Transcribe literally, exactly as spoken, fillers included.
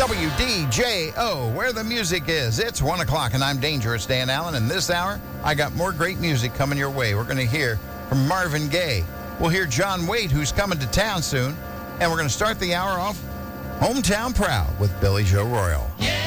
W D J O, where the music is. It's one o'clock, and I'm Dangerous Dan Allen. And this hour, I got more great music coming your way. We're going to hear from Marvin Gaye. We'll hear John Waite, who's coming to town soon. And we're going to start the hour off Hometown Proud with Billy Joe Royal. Yeah.